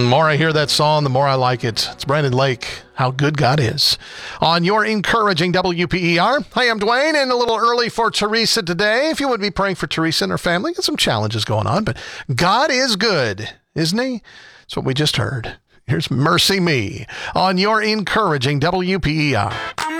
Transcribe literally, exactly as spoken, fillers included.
more I hear that song, the more I like it. It's Brandon Lake, How Good God Is. On your encouraging W P E R. Hi, I'm Dwayne, and a little early for Teresa today. If you would be praying for Teresa and her family, got some challenges going on, but God is good, isn't he? That's what we just heard. Here's Mercy Me on your encouraging W P E R.